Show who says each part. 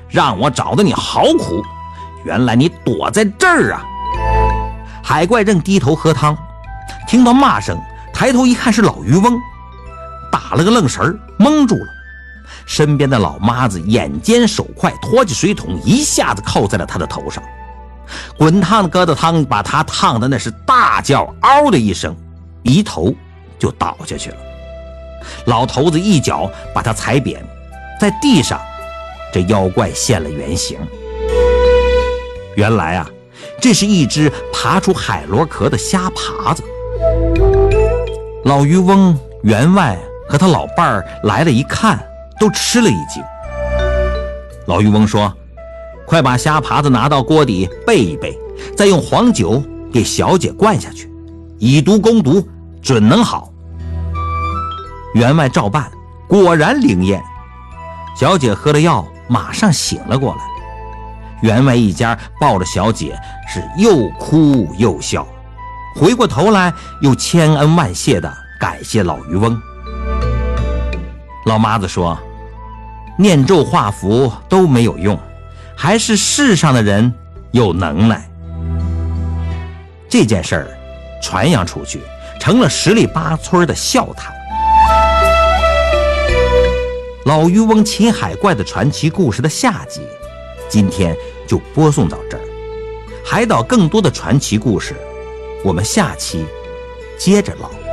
Speaker 1: 让我找的你好苦，原来你躲在这儿啊！”海怪正低头喝汤，听到骂声，抬头一看是老渔翁，打了个愣神，蒙住了。身边的老妈子眼尖手快，拖起水桶一下子扣在了他的头上，滚烫的疙瘩汤把他烫的那是大叫嗷的一声，一头就倒下去了。老头子一脚把他踩扁，在地上这妖怪现了原形。原来啊，这是一只爬出海螺壳的虾爬子。老渔翁员外和他老伴儿来了，一看都吃了一惊。老渔翁说：“快把虾爬子拿到锅底备一备，再用黄酒给小姐灌下去，以毒攻毒，准能好。”员外照办，果然灵验。小姐喝了药，马上醒了过来。员外一家抱着小姐是又哭又笑，回过头来又千恩万谢地感谢老渔翁。老妈子说：“念咒画符都没有用，还是世上的人有能耐。”这件事儿传扬出去，成了十里八村的笑谈。老渔翁擒海怪的传奇故事的下集，今天就播送到这儿。海岛更多的传奇故事，我们下期接着唠。